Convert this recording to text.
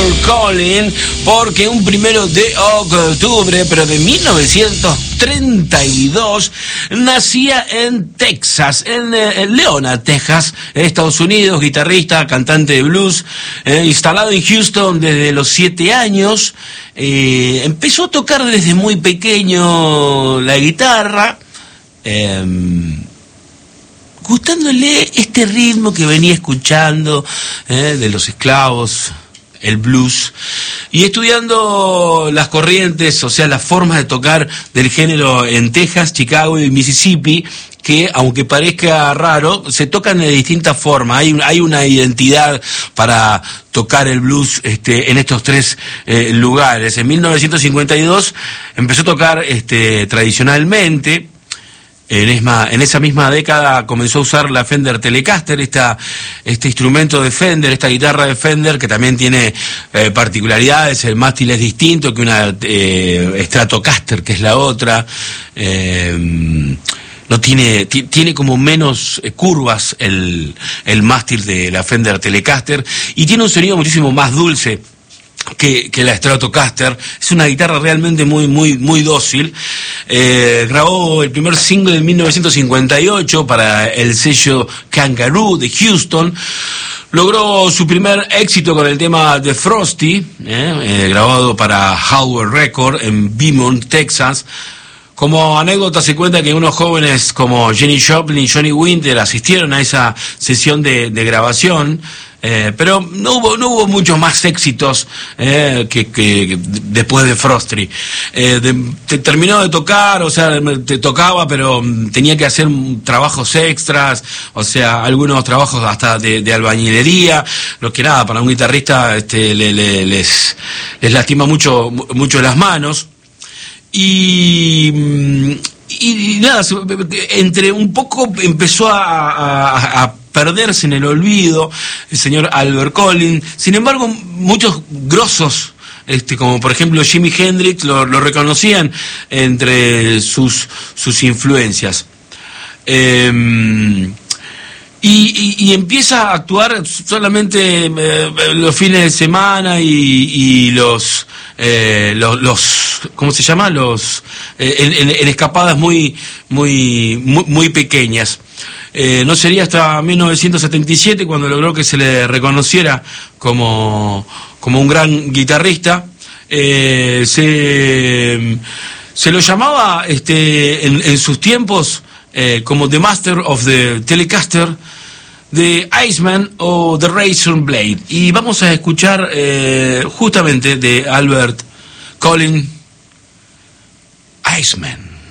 Albert Collin, porque un 1 de octubre, pero de 1932, nacía en Texas, en Leona, Texas, Estados Unidos, guitarrista, cantante de blues, instalado en Houston desde los 7 años. Empezó a tocar desde muy pequeño la guitarra, gustándole este ritmo que venía escuchando de los esclavos, el blues, y estudiando las corrientes, o sea, las formas de tocar del género en Texas, Chicago y Mississippi, que aunque parezca raro, se tocan de distintas formas. Hay una identidad para tocar el blues en estos 3 lugares. En 1952 empezó a tocar tradicionalmente. En esa misma década comenzó a usar la Fender Telecaster, este instrumento de Fender, esta guitarra de Fender, que también tiene particularidades. El mástil es distinto que una Stratocaster, que es la otra. No tiene como menos curvas el mástil de la Fender Telecaster, y tiene un sonido muchísimo más dulce que la Stratocaster. Es una guitarra realmente muy dócil. Grabó el primer single en 1958 para el sello Kangaroo de Houston. Logró su primer éxito con el tema de Frosty, grabado para Howard Record en Beaumont, Texas. Como anécdota se cuenta que unos jóvenes como Jenny Joplin y Johnny Winter asistieron a esa sesión de grabación, pero no hubo muchos más éxitos que después de Frosty. Terminó de tocar, o sea, te tocaba, pero tenía que hacer trabajos extras, o sea, algunos trabajos hasta de albañilería, lo que nada, para un guitarrista les lastima mucho las manos. Y nada, entre un poco empezó a perderse en el olvido el señor Albert Collin. Sin embargo, muchos grosos, como por ejemplo Jimi Hendrix, lo reconocían entre sus influencias. Y empieza a actuar solamente los fines de semana y los ¿cómo se llama? En escapadas muy pequeñas. No sería hasta 1977 cuando logró que se le reconociera como un gran guitarrista. Se lo llamaba en sus tiempos como The Master of the Telecaster, The Iceman o The Razor Blade. Y vamos a escuchar justamente de Albert Collin, Iceman.